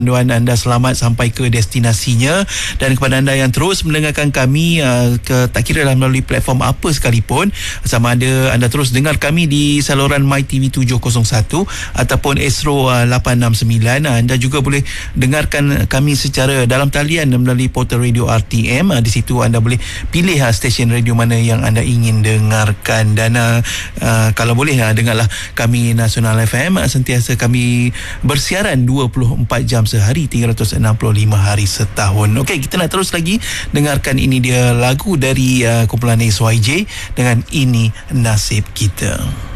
panduan anda selamat sampai ke destinasinya. Dan kepada anda yang terus mendengarkan kami, tak kira melalui platform apa sekalipun, sama ada anda terus dengar kami di saluran MyTV 701 ataupun Astro 869, anda juga boleh dengarkan kami secara dalam talian melalui portal radio RTM. Di situ anda boleh pilih stesen radio mana yang anda ingin dengarkan. Dan kalau boleh dengarlah kami Nasional FM. Sentiasa kami bersiaran 24 jam sehari, 365 hari setahun. Okey, kita nak terus lagi dengarkan ini dia lagu dari kumpulan SYJ dengan Ini Nasib Kita.